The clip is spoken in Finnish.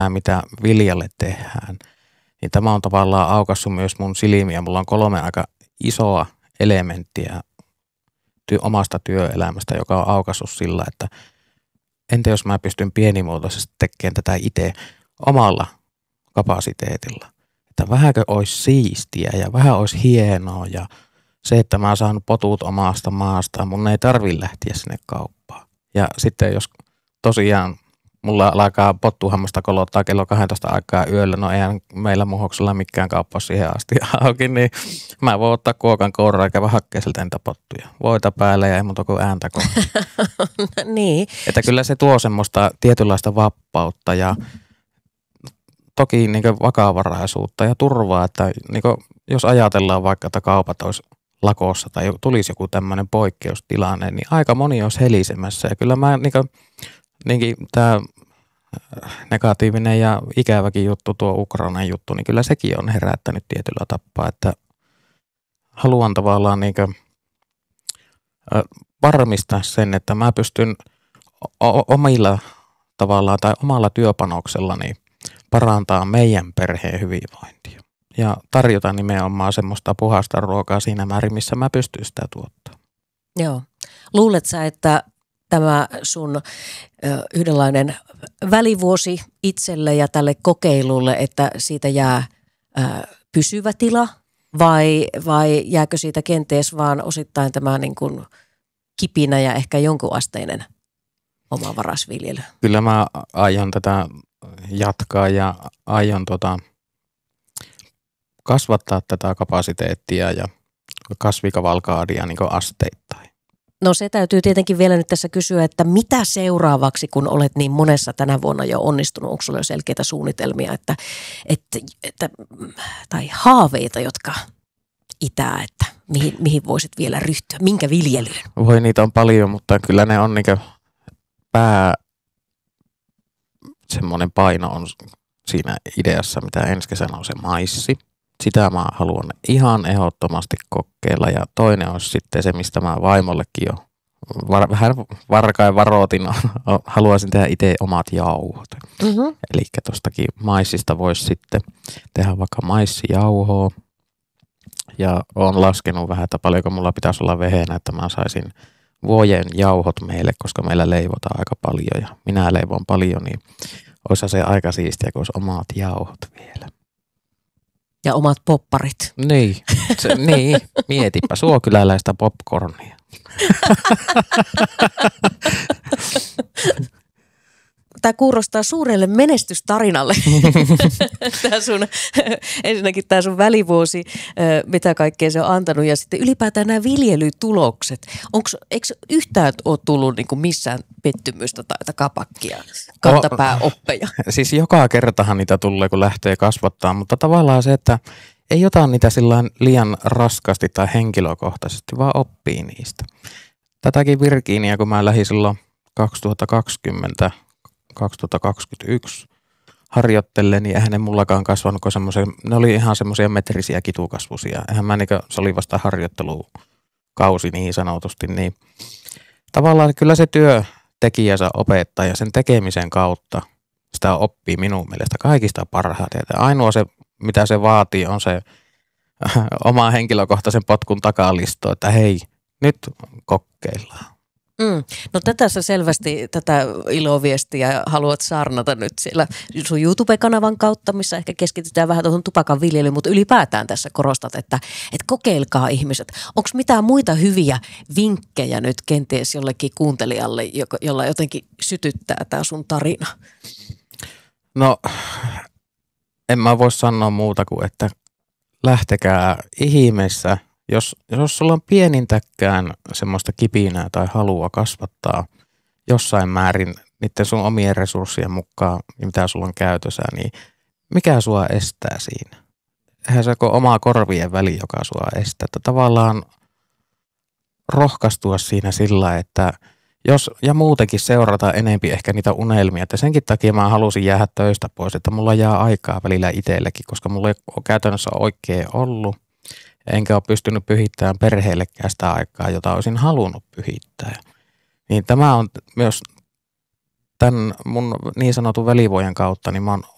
mitä viljalle tehdään, niin tämä on tavallaan aukaissut myös mun silmiä. Mulla on 3 aika isoa elementtiä omasta työelämästä, joka on aukaissut sillä, että entä jos mä pystyn pienimuotoisesti tekemään tätä itse omalla kapasiteetilla. Että vähänkö olisi siistiä ja vähän olisi hienoa ja se, että mä oon saanut potut omasta maasta, mun ei tarvitse lähteä sinne kauppaan. Ja sitten jos tosiaan mulla alkaa pottuhammasta kolottaa kello 12 aikaa yöllä, no eihän meillä muhoksella mikään kauppa siihen asti auki, niin mä voin ottaa kuokan kouraa ja käydä hakkeen sieltä niitä pottuja. Voita päälle ja ei muuta kuin ääntä kohta. Niin. Että kyllä se tuo semmoista tietynlaista vapautta ja toki niin vakavaraisuutta ja turvaa, että niin jos ajatellaan vaikka, että kaupat olisi lakossa tai tulisi joku tämmöinen poikkeustilanne, niin aika moni olisi helisemässä. Ja kyllä mä niinkin tämä negatiivinen ja ikäväkin juttu, tuo Ukrainan juttu, niin kyllä sekin on herättänyt tietyllä tapaa, että haluan tavallaan varmistaa sen, että mä pystyn omilla tavallaan tai omalla työpanoksellani parantaa meidän perheen hyvinvointia ja tarjota nimenomaan semmoista puhasta ruokaa siinä määrin, missä mä pystyn sitä tuottaa. Joo. Luulet sä, että tämä sun yhdenlainen välivuosi itselle ja tälle kokeilulle, että siitä jää pysyvä tila vai jääkö siitä kenties vaan osittain tämä niin kuin kipinä ja ehkä jonkun asteinen omavarasviljely? Kyllä mä aion tätä jatkaa ja aion kasvattaa tätä kapasiteettia ja kasvikavalkaadia niin kuin asteittain. No se täytyy tietenkin vielä nyt tässä kysyä, että mitä seuraavaksi, kun olet niin monessa tänä vuonna jo onnistunut? Onko sulla jo selkeitä suunnitelmia tai haaveita, jotka itää, että mihin voisit vielä ryhtyä? Minkä viljelyyn? Voi niitä on paljon, mutta kyllä ne on niin semmoinen paino on siinä ideassa, mitä ensi kesänä on se maissi. Sitä mä haluan ihan ehdottomasti kokeilla ja toinen on sitten se, mistä mä vaimollekin jo vähän varkain varoitin, haluaisin tehdä itse omat jauhot. Mm-hmm. Eli tuostakin maissista voisi sitten tehdä vaikka maissijauhoa ja olen laskenut vähän, että paljonko mulla pitäisi olla veheenä, että mä saisin vuoden jauhot meille, koska meillä leivotaan aika paljon ja minä leivon paljon, niin olisi se aika siistiä, kun olisi omat jauhot vielä. Ja omat popparit. Niin, niin. Mietipä suokyläläistä popcornia. Tämä kuulostaa suurelle menestystarinalle. Ensinnäkin tämä sun välivuosi, mitä kaikkea se on antanut ja sitten ylipäätään nämä viljelytulokset. Eikö yhtään ole tullut niin kuin missään pettymystä tai kapakkia, kantapääoppeja? Siis joka kertahan niitä tulee, kun lähtee kasvattaa, mutta tavallaan se, että ei ota niitä sillä liian raskasti tai henkilökohtaisesti, vaan oppii niistä. Tätäkin Virginiaa, kun mä lähdin silloin 2021 harjoittelen, niin eihän ne mullakaan kasvanut, kun ne oli ihan semmoisia metrisiä kitukasvuisia. Eihän mä se oli vasta harjoittelukausi niin sanotusti, niin tavallaan kyllä se työtekijä saa opettaa ja sen tekemisen kautta sitä oppii minun mielestä kaikista parhaiten. Ainoa se, mitä se vaatii, on se oma henkilökohtaisen potkun takalisto, että hei, nyt kokeillaan. No tätä sä selvästi, tätä iloviestiä haluat saarnata nyt siellä sun YouTube-kanavan kautta, missä ehkä keskitytään vähän tuohon tupakan viljelyyn, mutta ylipäätään tässä korostat, että kokeilkaa ihmiset. Onko mitään muita hyviä vinkkejä nyt kenties jollekin kuuntelijalle, jolla jotenkin sytyttää tämä sun tarina? No, en mä voi sanoa muuta kuin, että lähtekää ihmeessä. Jos sulla on pienintäkään semmoista kipinää tai halua kasvattaa jossain määrin niiden sun omien resurssien mukaan, mitä sulla on käytössä, niin mikä sua estää siinä? Eihän se ole omaa korvien väli, joka sua estää. Että tavallaan rohkaistua siinä sillä, että ja muutenkin seurata enempi ehkä niitä unelmia. Että senkin takia mä halusin jäädä töistä pois, että mulla jää aikaa välillä itsellekin, koska mulla ei ole käytännössä oikein ollut. Enkä ole pystynyt pyhittämään perheellekään sitä aikaa, jota olisin halunnut pyhittää. Niin tämä on myös tämän mun niin sanotun välivuoden kautta, niin mä oon